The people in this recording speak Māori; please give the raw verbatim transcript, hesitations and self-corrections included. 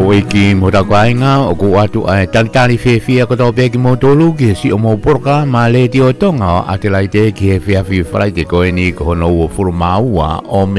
wiki mo ta kwainga o ku atu ai tantani fe fe ko to be ki mo tolu ki si o mo porka ma le ti o tonga a te lai te ki fe fe fai ke ko ni ko no o furmaua o